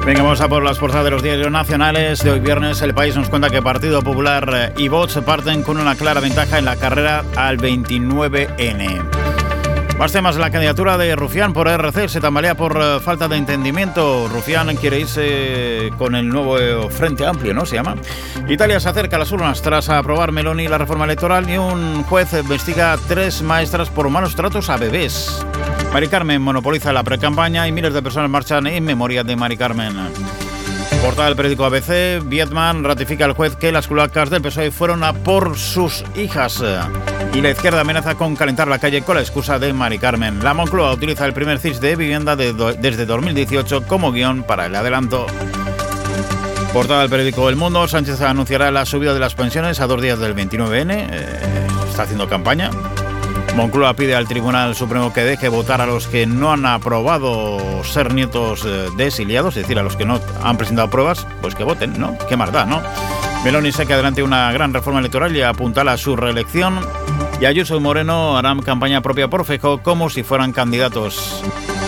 Venga, vamos a por las portadas de los diarios nacionales de hoy viernes. El País nos cuenta que Partido Popular y Vox parten con una clara ventaja en la carrera al 29N. Más temas, la candidatura de Rufián por RC se tambalea por falta de entendimiento. Rufián quiere irse con el nuevo Frente Amplio, ¿no? Se llama. Italia se acerca a las urnas tras aprobar Meloni la reforma electoral y un juez investiga a 3 maestras por malos tratos a bebés. Mari Carmen monopoliza la precampaña y miles de personas marchan en memoria de Mari Carmen. Portada del periódico ABC, Vietman ratifica al juez que las cloacas del PSOE fueron a por sus hijas. Y la izquierda amenaza con calentar la calle con la excusa de Mari Carmen. La Moncloa utiliza el primer CIS de vivienda desde 2018 como guión para el adelanto. Portada del periódico El Mundo, Sánchez anunciará la subida de las pensiones a 2 días del 29N. Está haciendo campaña. Moncloa pide al Tribunal Supremo que deje votar a los que no han aprobado ser nietos de exiliados, es decir, a los que no han presentado pruebas, pues que voten, ¿no? Qué más da, ¿no? Meloni saca adelante una gran reforma electoral y apuntala a su reelección. Y Ayuso y Moreno harán campaña propia por Feijóo como si fueran candidatos.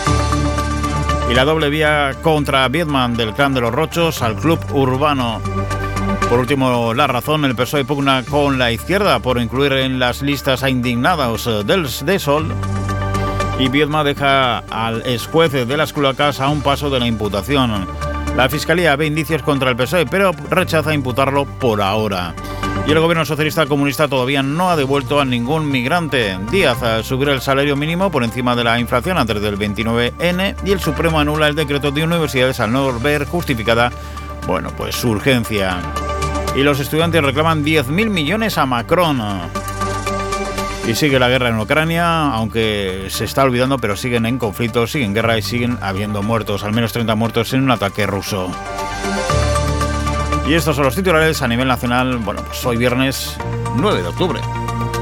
Y la doble vía contra Vietman del clan de los Rochos al club urbano. Por último, La Razón, el PSOE pugna con la izquierda por incluir en las listas a indignados de Sol. Y Viedma deja al exjuez de las cloacas a un paso de la imputación. La Fiscalía ve indicios contra el PSOE, pero rechaza imputarlo por ahora. Y el gobierno socialista comunista todavía no ha devuelto a ningún migrante. Díaz subirá el salario mínimo por encima de la inflación antes del 29N y el Supremo anula el decreto de universidades al no ver justificada, pues su urgencia. Y los estudiantes reclaman 10.000 millones a Macron. Y sigue la guerra en Ucrania, aunque se está olvidando, pero siguen en conflicto, siguen en guerra y siguen habiendo muertos, al menos 30 muertos en un ataque ruso. Y estos son los titulares a nivel nacional, pues hoy viernes 9 de octubre.